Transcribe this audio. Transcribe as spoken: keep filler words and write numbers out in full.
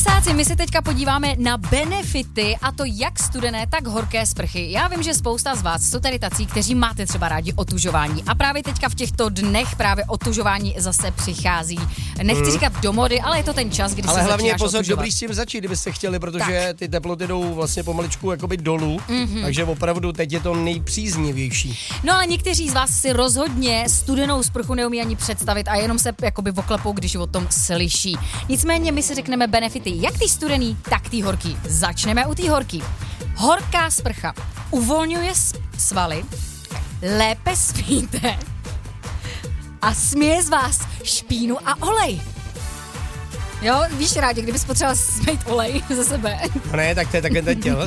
Lisáci, my se teďka podíváme na benefity, a to jak studené, tak horké sprchy. Já vím, že spousta z vás jsou tady tací, kteří máte třeba rádi otužování. A právě teďka v těchto dnech právě otužování zase přichází. Nechci Mm. říkat do mody, ale je to ten čas, kdy ale se hlavně začínáš pozor, otužovat. dobrý s tím začít, kdybyste chtěli, protože Tak. ty teploty jdou vlastně pomaličku jakoby dolů, Mhm. takže opravdu teď je to nejpříznivější. No ale někteří z vás si rozhodně studenou sprchu neumí ani představit a jenom se jakoby oklepou, když o tom slyší. Nicméně my si řekneme benefity jak ty studený, tak ty horký. Začneme u té horký. Horká sprcha uvolňuje s- svaly, lépe spíte a směje z vás špínu a olej. Jo, víš rádi, kdybys potřeboval smejt olej ze sebe. No ne, tak to je také ten těl.